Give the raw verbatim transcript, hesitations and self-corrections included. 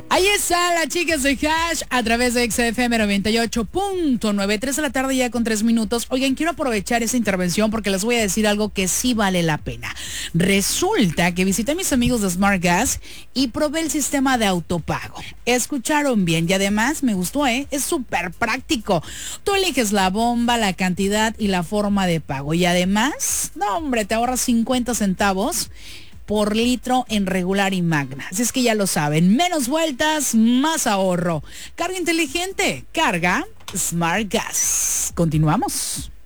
Ahí están las chicas de Hash a través de X F M noventa y ocho punto nueve, tres de la tarde ya con tres minutos. Oigan, quiero aprovechar esa intervención porque les voy a decir algo que sí vale la pena. Resulta que visité a mis amigos de Smart Gas y probé el sistema de autopago. Escucharon bien y además me gustó, ¿eh? Es súper práctico. Tú eliges la bomba, la cantidad y la forma de pago. Y además, no hombre, te ahorras cincuenta centavos por litro en regular y magna. Así es que ya lo saben, menos vueltas, más ahorro. Carga inteligente, carga Smart Gas. Continuamos.